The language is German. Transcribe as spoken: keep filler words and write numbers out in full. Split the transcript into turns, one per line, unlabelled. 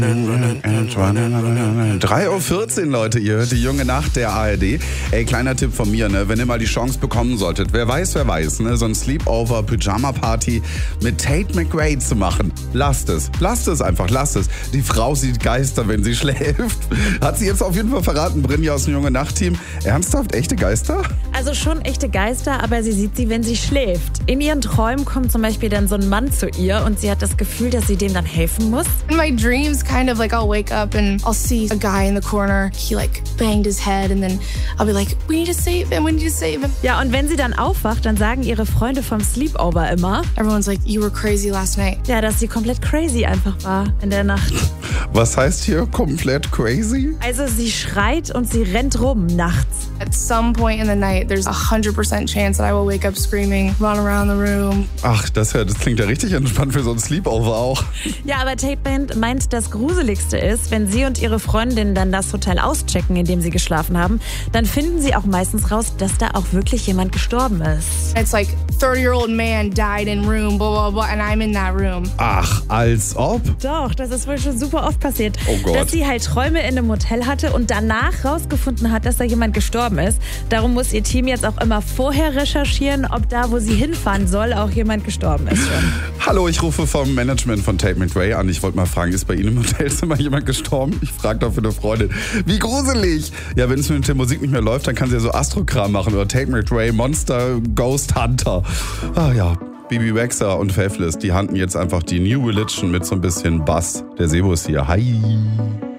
drei Uhr vierzehn, Leute, ihr hört die junge Nacht der A R D. Ey, kleiner Tipp von mir, ne, wenn ihr mal die Chance bekommen solltet, wer weiß, wer weiß, ne, so ein Sleepover-Pyjama-Party mit Tate McRae zu machen. Lasst es, lasst es einfach, lasst es. Die Frau sieht Geister, wenn sie schläft. Hat sie jetzt auf jeden Fall verraten, Brinja aus dem junge Nacht-Team. Ernsthaft, echte Geister?
Also schon echte Geister, aber sie sieht sie, wenn sie schläft. In ihren Träumen kommt zum Beispiel dann so ein Mann zu ihr und sie hat das Gefühl, dass sie dem dann helfen muss.
In my dreams, kind of like I'll wake up and I'll see a guy in the corner. He like banged his head and then I'll be like, we need to save him, we need to save him.
Ja, und wenn sie dann aufwacht, dann sagen ihre Freunde vom Sleepover immer,
everyone's like, you were crazy last night.
Ja, dass sie komplett crazy einfach war in der Nacht.
Was heißt hier komplett crazy?
Also sie schreit und sie rennt rum nachts.
At some point in the night, there's a hundred percent chance that I will wake up screaming, run around the room.
Ach, das, das klingt ja richtig entspannt für so ein Sleepover auch.
Ja, aber Tate Band meint, das Gruseligste ist, wenn sie und ihre Freundin dann das Hotel auschecken, in dem sie geschlafen haben, dann finden sie auch meistens raus, dass da auch wirklich jemand gestorben ist.
It's like thirty-year-old man died in room, blah, blah, blah, and I'm in that room.
Ach, als ob?
Doch, das ist wohl schon super oft passiert.
Oh Gott.
Dass sie halt Träume in einem Hotel hatte und danach rausgefunden hat, dass da jemand gestorben ist. Darum muss ihr Team jetzt auch immer vorher recherchieren, ob da, wo sie hinfahren soll, auch jemand gestorben ist schon.
Hallo, ich rufe vom Management von Tate McRae an. Ich wollte mal fragen, ist bei Ihnen im Hotelzimmer jemand gestorben? Ich frage doch für eine Freundin. Wie gruselig! Ja, wenn es mit der Musik nicht mehr läuft, dann kann sie ja so Astrokram machen oder Tate McRae, Monster, Ghost Hunter. Ah ja, Bibi Rexha und Faithless, die hannten jetzt einfach die New Religion mit so ein bisschen Bass. Der Sebo ist hier. Hi!